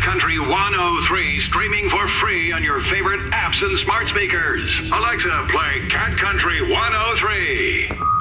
Country 103 streaming for free on your favorite apps and smart speakers. Alexa, play Cat Country 103.